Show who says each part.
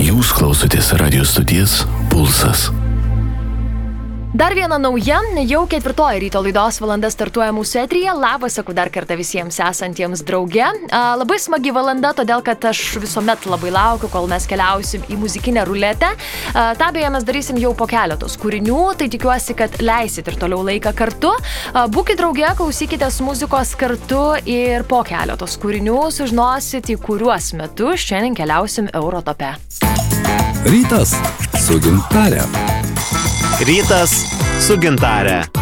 Speaker 1: Jūs klausotės radio stoties Pulsas.
Speaker 2: Dar viena nauja, jau 4 ryto laidos valanda startuoja mūsų eteryje. Labas, sakau dar kartą visiems esantiems drauge. Labai smagi valanda, todėl kad aš visuomet labai laukiu, kol mes keliausim į muzikinę ruletę. Ta beje mes darysim jau po keletos kūrinių, tai tikiuosi, kad leisit ir toliau laiką kartu. Būkit drauge, klausykitės muzikos kartu ir po keletos kūrinių sužinosit, į kuriuos metus šiandien keliausim Eurotope.
Speaker 3: Rytas su Gintare.
Speaker 4: Rytas su Gintare.